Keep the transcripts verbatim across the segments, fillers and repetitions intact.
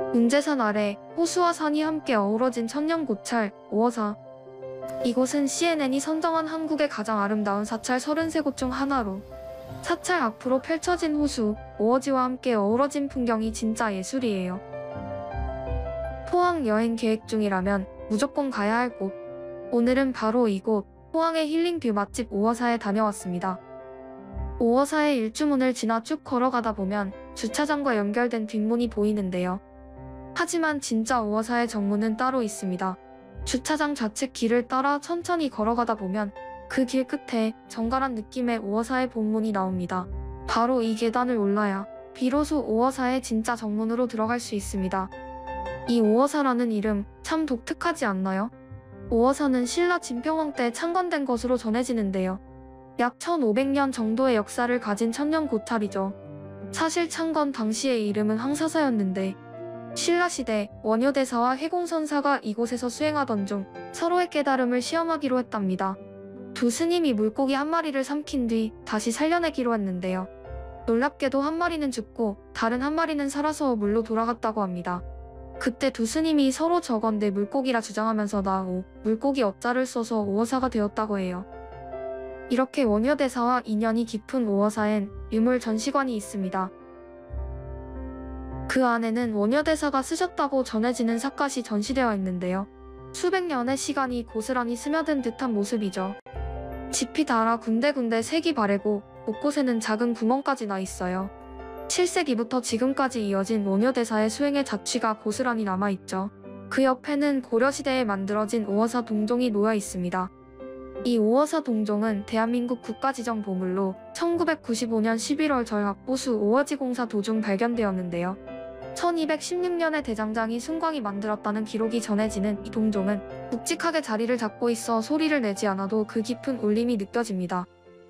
운제산 아래 호수와 산이 함께 어우러진 천년고찰 오어사. 이곳은 씨엔엔이 선정한 한국의 가장 아름다운 사찰 서른세 곳 중 하나로, 사찰 앞으로 펼쳐진 호수, 오어지와 함께 어우러진 풍경이 진짜 예술이에요. 포항 여행 계획 중이라면 무조건 가야 할 곳. 오늘은 바로 이곳, 포항의 힐링 뷰 맛집 오어사에 다녀왔습니다. 오어사의 일주문을 지나 쭉 걸어가다 보면 주차장과 연결된 뒷문이 보이는데요. 하지만 진짜 오어사의 정문은 따로 있습니다. 주차장 좌측 길을 따라 천천히 걸어가다 보면 그 길 끝에 정갈한 느낌의 오어사의 본문이 나옵니다. 바로 이 계단을 올라야 비로소 오어사의 진짜 정문으로 들어갈 수 있습니다. 이 오어사라는 이름 참 독특하지 않나요? 오어사는 신라 진평왕 때 창건된 것으로 전해지는데요. 약 천오백 년 정도의 역사를 가진 천년고찰이죠. 사실 창건 당시의 이름은 항사사였는데 신라시대 원효대사와 해공선사가 이곳에서 수행하던 중 서로의 깨달음을 시험하기로 했답니다. 두 스님이 물고기 한 마리를 삼킨 뒤 다시 살려내기로 했는데요. 놀랍게도 한 마리는 죽고 다른 한 마리는 살아서 물로 돌아갔다고 합니다. 그때 두 스님이 서로 저건데 물고기라 주장하면서 나후 물고기 어자를 써서 오어사가 되었다고 해요. 이렇게 원효대사와 인연이 깊은 오어사엔 유물 전시관이 있습니다. 그 안에는 원효대사가 쓰셨다고 전해지는 삿갓이 전시되어 있는데요. 수백 년의 시간이 고스란히 스며든 듯한 모습이죠. 짚이 달아 군데군데 색이 바래고 곳곳에는 작은 구멍까지 나 있어요. 칠 세기부터 지금까지 이어진 원효대사의 수행의 자취가 고스란히 남아있죠. 그 옆에는 고려시대에 만들어진 오어사 동종이 놓여 있습니다. 이 오어사 동종은 대한민국 국가지정보물로 천구백구십오 년 십일월 절합 호수 오어지공사 도중 발견되었는데요. 천이백십육 년에 대장장이 순광이 만들었다는 기록이 전해지는 이 동종은 묵직하게 자리를 잡고 있어 소리를 내지 않아도 그 깊은 울림이 느껴집니다.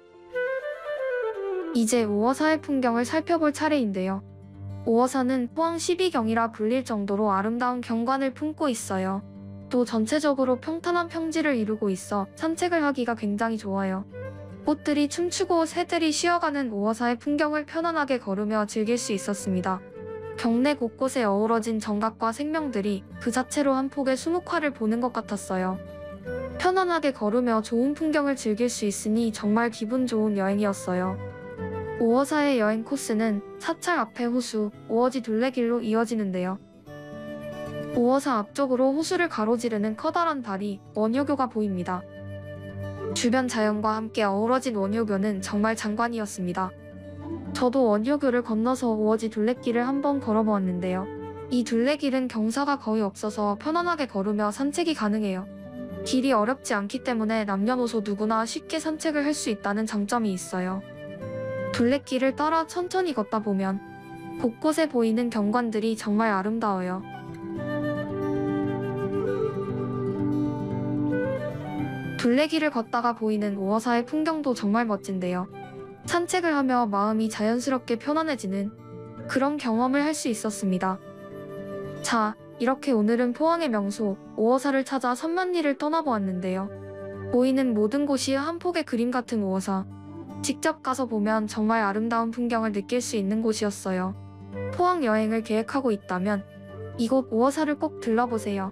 이제 오어사의 풍경을 살펴볼 차례인데요. 오어사는 포항 십이경이라 불릴 정도로 아름다운 경관을 품고 있어요. 또 전체적으로 평탄한 평지를 이루고 있어 산책을 하기가 굉장히 좋아요. 꽃들이 춤추고 새들이 쉬어가는 오어사의 풍경을 편안하게 걸으며 즐길 수 있었습니다. 경내 곳곳에 어우러진 정각과 생명들이 그 자체로 한 폭의 수묵화를 보는 것 같았어요. 편안하게 걸으며 좋은 풍경을 즐길 수 있으니 정말 기분 좋은 여행이었어요. 오어사의 여행 코스는 사찰 앞의 호수, 오어지 둘레길로 이어지는데요. 오어사 앞쪽으로 호수를 가로지르는 커다란 다리, 원효교가 보입니다. 주변 자연과 함께 어우러진 원효교는 정말 장관이었습니다. 저도 원효교를 건너서 오어지 둘레길을 한번 걸어보았는데요. 이 둘레길은 경사가 거의 없어서 편안하게 걸으며 산책이 가능해요. 길이 어렵지 않기 때문에 남녀노소 누구나 쉽게 산책을 할 수 있다는 장점이 있어요. 둘레길을 따라 천천히 걷다 보면 곳곳에 보이는 경관들이 정말 아름다워요. 둘레길을 걷다가 보이는 오어사의 풍경도 정말 멋진데요. 산책을 하며 마음이 자연스럽게 편안해지는 그런 경험을 할 수 있었습니다. 자, 이렇게 오늘은 포항의 명소 오어사를 찾아 선만리를 떠나보았는데요. 보이는 모든 곳이 한 폭의 그림 같은 오어사. 직접 가서 보면 정말 아름다운 풍경을 느낄 수 있는 곳이었어요. 포항 여행을 계획하고 있다면 이곳 오어사를 꼭 들러보세요.